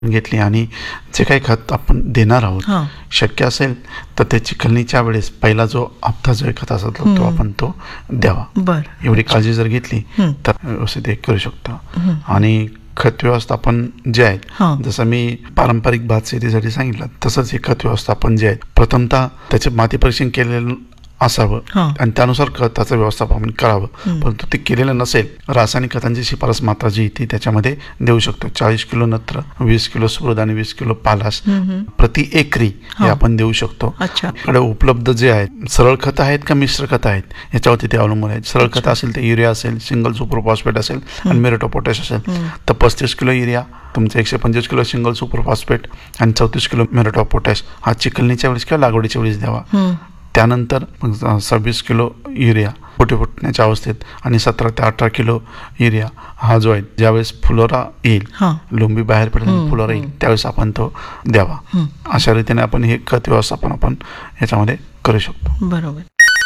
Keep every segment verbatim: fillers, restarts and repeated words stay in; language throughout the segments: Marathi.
घेतली आणि जे काही खत आपण देणार आहोत हां. शक्य असेल तर ते चिखलणीच्या वेळेस पहिला जो हप्ता जो खत असतो तो हम्म. आपण तो द्यावा. बर एवढी काळजी जर घेतली हम्म. तर व्यवस्थित एक करू शकतो. हम्म. आणि खत व्यवस्थापन जे आहे हां. जसं मी पारंपरिक भात शेतीसाठी सांगितलं तसंच हे खत व्यवस्थापन जे आहे प्रथमतः त्याचे माती परीक्षण केलेलं असावं हां. आणि त्यानुसार खताचं व्यवस्थापन करावं. हम्म. परंतु ते केलेलं नसेल रासायनिक खतांची शिफारस मात्रा जी ती त्याच्यामध्ये देऊ शकतो. चाळीस किलो नत्र, वीस किलो स्फुरद आणि वीस किलो पालास हम्म. प्रति एकरी हे हां. आपण देऊ शकतो. अच्छा. आपल्याकडे उपलब्ध जे आहेत सरळ खतं आहेत का मिश्र खतं आहेत याच्यावरती ते अवलंबून आहेत. सरळ खतं असेल तर युरिया असेल, सिंगल सुपर फॉस्फेट असेल आणि मिरेटो पोटॅश असेल हम्म. तर पस्तीस किलो युरिया, तुमचं एकशे पंचवीस किलो सिंगल सुपर फॉस्फेट आणि चौतीस किलो मिरेटो पोटॅश हा चिखलणीच्या वेळेस किंवा लागवडीच्या वेळेस द्यावा. हम्म. त्यानंतर मग सव्वीस किलो युरिया फुटे फुटण्याच्या अवस्थेत आणि सतरा ते अठरा किलो युरिया हा जो आहे ज्यावेळेस फुलोरा येईल, हां. लोंबी बाहेर पडेल आणि हम्म, फुलोरा येईल त्यावेळेस आपण तो द्यावा. हम्म. अशा रीतीने आपण हे खत व्यवस्थापन आपण याच्यामध्ये करू शकतो. बरोबर.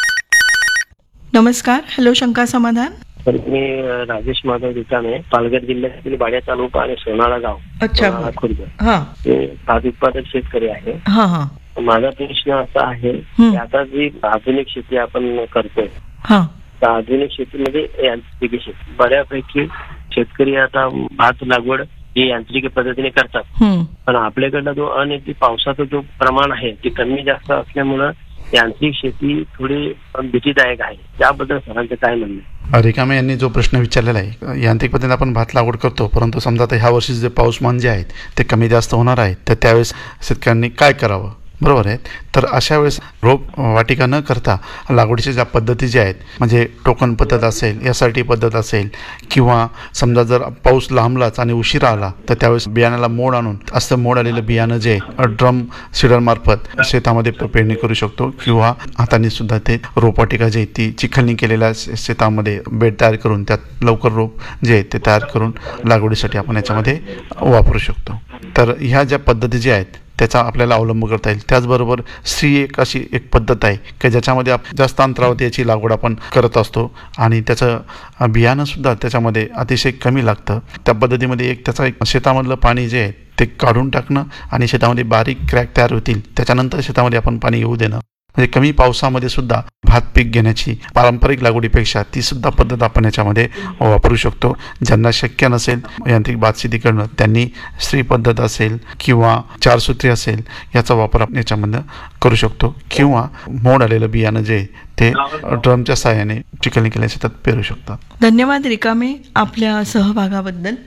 नमस्कार. हॅलो शंका समाधान. तर मी राजेश माधव रिकामे, पालघर जिल्ह्यातील बाड्या तालुका आणि सोनाळा गाव, अच्छा. सोनाळा खुर्द. हां मी भात उत्पादक शेतकरी आहे. हां हां माझा प्रश्न असा आहे हम्म. की आता जी आधुनिक शेती आपण करतोय हां त्या आधुनिक शेतीमध्ये यांत्रिकी शेती बऱ्यापैकी शेतकरी आता भात लागवड ही यांत्रिक पद्धतीने करतात. हम्म. पण आपल्याकडला जो अनियमित पावसाचा जो प्रमाण आहे ते कमी जास्त असल्यामुळं यांत्रिक शेती थोडी भीतीदायक आहे. त्याबद्दल सरांचं काय म्हणणं आहे? रिकामे यांनी जो प्रश्न विचारलेला आहे यांत्रिक पद्धतीने आपण भात लागवड करतो परंतु समजा आता ह्या वर्षी जे पाऊसमान जे आहेत ते कमी जास्त होणार आहे तर त्यावेळेस शेतकऱ्यांनी काय करावं, बरोबर आहे. तर अशा वेळेस रोप वाटिका न करता लागवडीच्या ज्या पद्धती ज्या आहेत म्हणजे टोकन पद्धत असेल, एस आर टी पद्धत असेल किंवा समजा जर पाऊस लांबलाच आणि उशिरा आला तर त्यावेळेस बियाण्याला मोड आणून असं मोड आलेलं बियाणं जे ड्रम सीडरमार्फत शेतामध्ये पेरणी करू शकतो किंवा हाताने सुद्धा ते रोपवाटिका जे ती चिखलणी केलेल्या शेतामध्ये बेड तयार करून त्यात लवकर रोप जे आहे ते तयार करून लागवडीसाठी आपण याच्यामध्ये वापरू शकतो. तर ह्या ज्या पद्धती ज्या आहेत त्याचा आपल्याला अवलंब करता येईल. त्याचबरोबर स्त्री एक अशी एक पद्धत आहे की ज्याच्यामध्ये आप जास्त अंतरावरती याची लागवड आपण करत असतो आणि त्याचं बियाणंसुद्धा त्याच्यामध्ये अतिशय कमी लागतं. त्या पद्धतीमध्ये एक त्याचा एक शेतामधलं पाणी जे आहे ते काढून टाकणं आणि शेतामध्ये बारीक क्रॅक तयार होतील त्याच्यानंतर शेतामध्ये आपण पाणी येऊ देणं म्हणजे कमी पावसामध्ये सुद्धा भात पीक घेण्याची पारंपरिक लागवडीपेक्षा ती सुद्धा पद्धत आपण याच्यामध्ये वापरू शकतो. ज्यांना शक्य नसेल यांत्रिक भात शेती करणं त्यांनी स्त्री पद्धत असेल किंवा चारसूत्री असेल याचा वापर आपण याच्यामध्ये करू शकतो किंवा मोड आलेलं बियाणं जे ते ड्रमच्या साहाय्याने चिखलणी केल्या शेतात पेरू शकतात. धन्यवाद रिकामे आपल्या सहभागाबद्दल.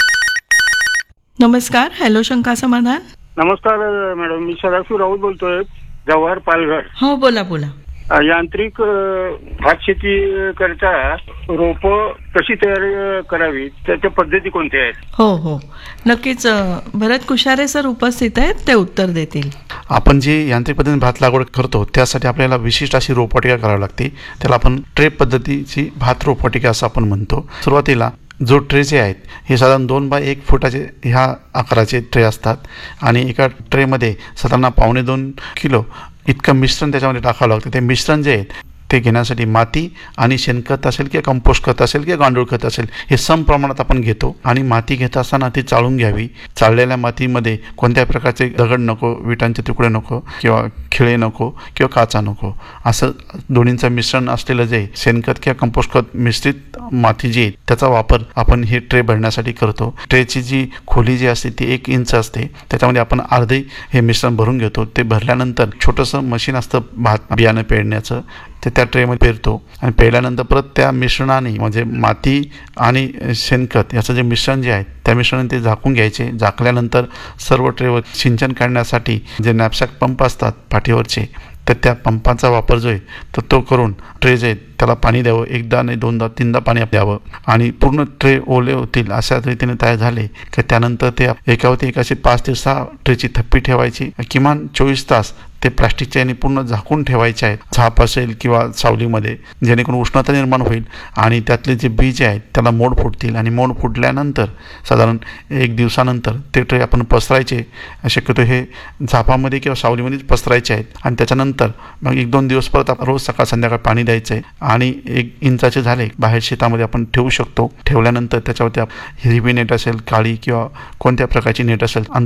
नमस्कार. हॅलो शंका समाधान. नमस्कार मॅडम, मी सदाशिव राऊत बोलतोय, जव्हार पालघर. हो बोला बोला. अ, यांत्रिक अ, भात शेती करता रोप कशी तयार अ, करावी त्याच्या पद्धती कोणत्या आहेत? हो हो नक्कीच. अ, भरत कुशारे सर उपस्थित आहेत, ते उत्तर देतील. आपण जी यांत्रिक पद्धतीने भात लागवड करतो त्यासाठी आपल्याला विशिष्ट अशी रोपवाटिका करावी लागते. त्याला आपण ट्रे पद्धतीची भात रोपवाटिका असं आपण म्हणतो. सुरुवातीला जो ट्रे जे आहेत हे साधारण दोन बाय एक फुटाचे ह्या आकाराचे ट्रे असतात आणि एका ट्रेमध्ये साधारण पावणे दोन किलो इतकं मिश्रण त्याच्यामध्ये टाकावं लागतं. ते मिश्रण जे आहे ते घेण्यासाठी माती आणि शेणखत असेल किंवा कंपोस्ट खत असेल किंवा गांडूळ खत असेल हे सम प्रमाणात आपण घेतो आणि माती घेत असताना ती चाळून घ्यावी. चाळलेल्या मातीमध्ये कोणत्याही प्रकारचे दगड नको, विटांचे तुकडे नको किंवा खिळे नको किंवा काचा नको, असं दोन्हींचं मिश्रण असलेलं जे शेणखत किंवा कंपोस्ट खत मिश्रित माती जी आहे त्याचा वापर आपण हे ट्रे भरण्यासाठी करतो. ट्रेची जी खोली जी असते ती एक इंच असते, त्याच्यामध्ये आपण अर्धे हे मिश्रण भरून घेतो. ते भरल्यानंतर छोटंसं मशीन असतं भात बियाणं पेरण्याचं, ते त्या ट्रेमध्ये पेरतो आणि पेरल्यानंतर परत त्या मिश्रणाने म्हणजे माती आणि शेणखत याचं जे मिश्रण जे आहे त्या मिश्रणाने ते झाकून घ्यायचे. झाकल्यानंतर सर्व ट्रेवर सिंचन करण्यासाठी जे नॅपसॅक पंप असतात पाठीवरचे तर त्या पंपाचा वापर जो आहे तर तो करून ट्रे जे त्याला पाणी द्यावं. एकदा नाही दोनदा तीनदा पाणी द्यावं आणि पूर्ण ट्रे ओले होतील अशा रीतीने तयार झाले की त्यानंतर ते एकावरती एक अशी पाच ते सहा ट्रेची थप्पी ठेवायची. किमान चोवीस तास ते प्लास्टिकच्या याने पूर्ण झाकून ठेवायचे आहेत, झाप असेल किंवा सावलीमध्ये, जेणेकरून उष्णता निर्माण होईल आणि त्यातले जे बीज आहेत त्याला मोड फुटतील आणि मोड फुटल्यानंतर साधारण एक दिवसानंतर ते ट्रे आपण पसरायचे. शक्यतो हे झापामध्ये किंवा सावलीमध्येच पसरायचे आहेत आणि त्याच्यानंतर मग एक दोन दिवस परत आपण रोज सकाळ संध्याकाळ पाणी द्यायचं आहे आणि एक इंचाचे झाले बाहेर शेतामध्ये आपण ठेवू शकतो. ठेवल्यानंतर त्याच्यावरती हिरवी नेट असेल, काळी किंवा कोणत्या प्रकारची नेट असेल